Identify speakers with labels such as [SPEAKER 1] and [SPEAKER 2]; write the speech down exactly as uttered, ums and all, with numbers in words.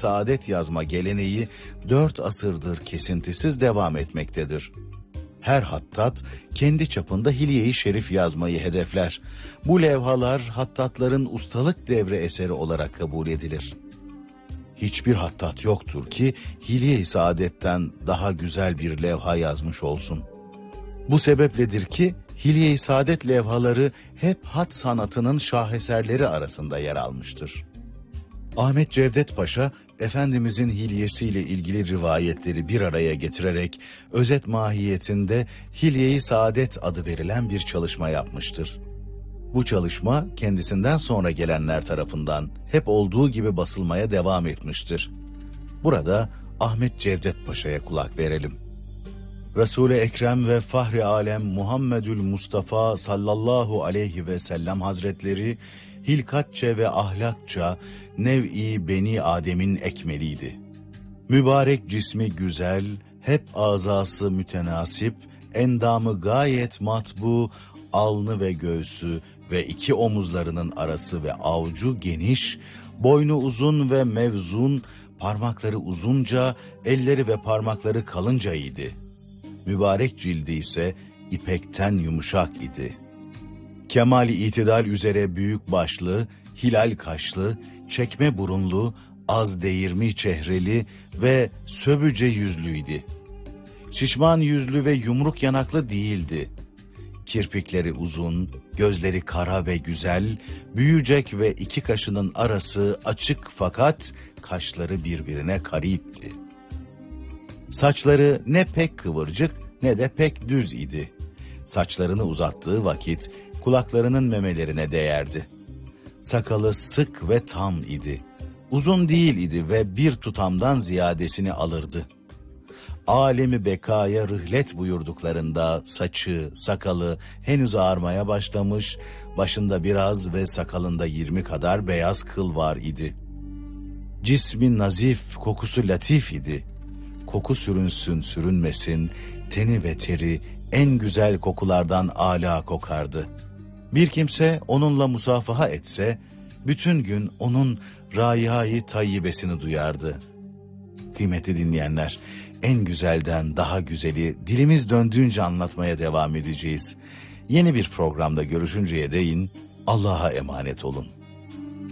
[SPEAKER 1] Saadet yazma geleneği dört asırdır kesintisiz devam etmektedir. Her hattat kendi çapında Hilye-i Şerif yazmayı hedefler. Bu levhalar hattatların ustalık devre eseri olarak kabul edilir. Hiçbir hattat yoktur ki Hilye-i Saadet'ten daha güzel bir levha yazmış olsun. Bu sebepledir ki Hilye-i Saadet levhaları hep hat sanatının şaheserleri arasında yer almıştır. Ahmet Cevdet Paşa, Efendimizin hilyesiyle ilgili rivayetleri bir araya getirerek özet mahiyetinde Hilye-i Saadet adı verilen bir çalışma yapmıştır. Bu çalışma kendisinden sonra gelenler tarafından hep olduğu gibi basılmaya devam etmiştir. Burada Ahmet Cevdet Paşa'ya kulak verelim. Resul-i Ekrem ve Fahri Alem Muhammedül Mustafa sallallahu aleyhi ve sellem Hazretleri hilkatça ve ahlakça nev-i Beni Adem'in ekmeliydi. Mübarek cismi güzel, hep azası mütenasip, endamı gayet matbu, alnı ve göğsü ve iki omuzlarının arası ve avucu geniş, boynu uzun ve mevzun, parmakları uzunca, elleri ve parmakları kalınca idi. Mübarek cildi ise ipekten yumuşak idi. Kemali itidal üzere büyük başlı, hilal kaşlı, çekme burunlu, az değirmi çehreli ve söbüce yüzlüydü. Şişman yüzlü ve yumruk yanaklı değildi. Kirpikleri uzun, gözleri kara ve güzel, büyücek ve iki kaşının arası açık fakat kaşları birbirine karipti. Saçları ne pek kıvırcık ne de pek düz idi. Saçlarını uzattığı vakit kulaklarının memelerine değerdi. Sakalı sık ve tam idi. Uzun değil idi ve bir tutamdan ziyadesini alırdı. Alemi bekaya rihlet buyurduklarında saçı, sakalı henüz ağarmaya başlamış, başında biraz ve sakalında yirmi kadar beyaz kıl var idi. Cismi nazif, kokusu latif idi. Koku sürünsün sürünmesin, teni ve teri en güzel kokulardan âlâ kokardı. Bir kimse onunla musafaha etse, bütün gün onun râyâ-i tayyibesini duyardı. Kıymetli dinleyenler, en güzelden daha güzeli dilimiz döndüğünce anlatmaya devam edeceğiz. Yeni bir programda görüşünceye değin Allah'a emanet olun.